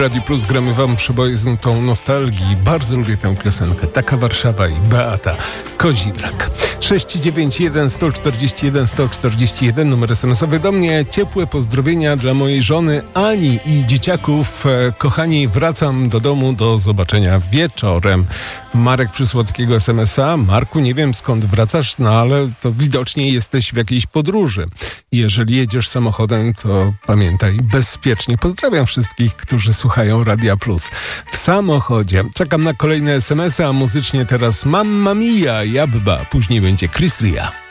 Radiu Plus gramy wam przeboje z nutą nostalgii. Bardzo lubię tę piosenkę. Taka Warszawa i Beata Kozidrak. 691 141 141 numer SMS-owy do mnie. Ciepłe pozdrowienia dla mojej żony Ani i dzieciaków. Kochani, wracam do domu. Do zobaczenia wieczorem. Marek przysłał takiego SMS-a. Marku, nie wiem skąd wracasz, no ale to widocznie jesteś w jakiejś podróży. Jeżeli jedziesz samochodem, to pamiętaj, bezpiecznie. Pozdrawiam wszystkich, którzy słuchają Radia Plus w samochodzie. Czekam na kolejne SMS-y, a muzycznie teraz Mamma Mia, Jabba, później będzie Chris Ria.